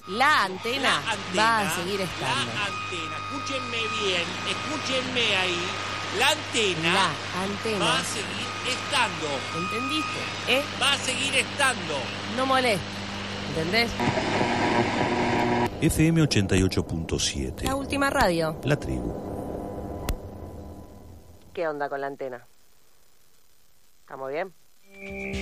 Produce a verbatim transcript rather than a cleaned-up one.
La antena, La antena va a seguir estando. La antena, escúchenme bien, escúchenme ahí. La antena, La antena. va a seguir estando. ¿Entendiste? ¿Eh? Va a seguir estando. No molesta. ¿Entendés? F M ochenta y ocho punto siete. La última radio. La tribu. ¿Qué onda con la antena? ¿Estamos bien?